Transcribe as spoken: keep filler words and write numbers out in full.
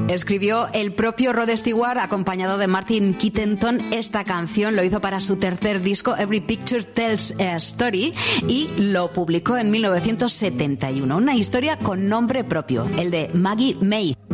Escribió el propio Rod Stewart acompañado de Martin Kittenton esta canción, lo hizo para su tercer disco Every Picture Tells a Story y lo publicó en mil novecientos setenta y uno. Una historia con nombre propio, el de Maggie May.